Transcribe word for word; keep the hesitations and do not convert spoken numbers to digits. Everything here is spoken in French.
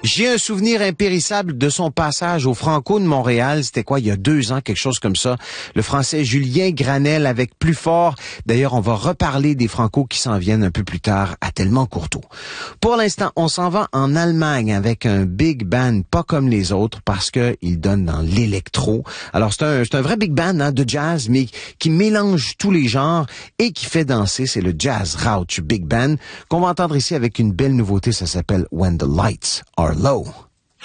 J'ai un souvenir impérissable de son passage au Franco de Montréal. C'était quoi, il y a deux ans, quelque chose comme ça. Le Français Julien Granel avec Plus fort. D'ailleurs, on va reparler des Franco qui s'en viennent un peu plus tard à Tellement Courteau. Pour l'instant, on s'en va en Allemagne avec un big band pas comme les autres parce que il donne dans l'électro. Alors, c'est un, c'est un vrai big band hein, de jazz, mais qui mélange tous les genres et qui fait danser. C'est le Jazz Rauch Big Band qu'on va entendre ici avec une belle nouveauté. Ça s'appelle When the Lights Are Low.